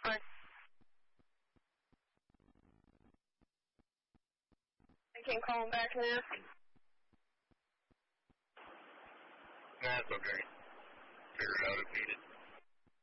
Fine. I can call him back now. That's okay. Figure it out if needed.